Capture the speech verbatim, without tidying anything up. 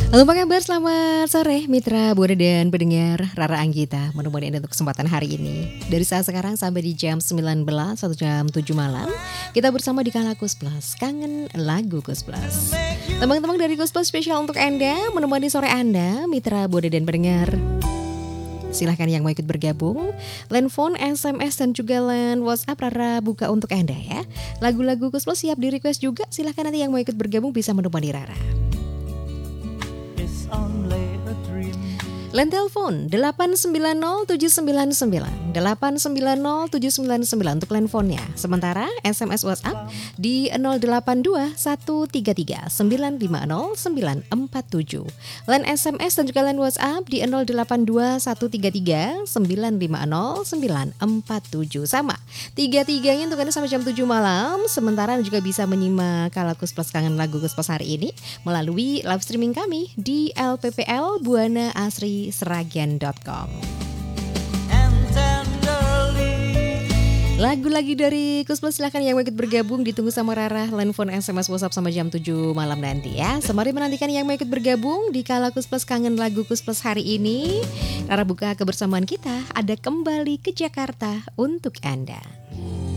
Halo, apa kabar? Selamat sore mitra Buana dan pendengar Rara Anggita. Menemani Anda untuk kesempatan hari ini. Dari saat sekarang sampai di jam sembilan belas atau jam tujuh malam, kita bersama di Kala Kus Plus, kangen lagu Kus Plus. Teman-teman dari Kus Plus spesial untuk Anda, menemani sore Anda, mitra Buana dan pendengar. Silahkan yang mau ikut bergabung, line phone, S M S dan juga line WhatsApp Rara buka untuk Anda ya. Lagu-lagu Kus Plus siap di request juga, silahkan nanti yang mau ikut bergabung bisa menemani Rara. Line telepon delapan sembilan nol tujuh sembilan sembilan delapan sembilan nol tujuh sembilan sembilan untuk line phone-nya. Sementara S M S WhatsApp di nol delapan dua satu tiga tiga sembilan lima nol sembilan empat tujuh. Line S M S dan juga line WhatsApp di nol delapan dua satu tiga tiga sembilan lima nol sembilan empat tujuh. Sama, tiga-tiganya untuk Anda sampai jam tujuh malam. Sementara Anda juga bisa menyimak Kala Kus Plus kangen lagu Kus Plus hari ini melalui live streaming kami di L P P L Buana Asri Seragian dot com. Lagu-lagu dari Kus Plus silahkan yang mau ikut bergabung, ditunggu sama Rara, line phone, S M S, WhatsApp sampai jam tujuh malam nanti ya. Sembari menantikan yang mau ikut bergabung di Kala Kus Plus kangen lagu Kus Plus hari ini, Rara buka kebersamaan kita ada kembali ke Jakarta untuk Anda.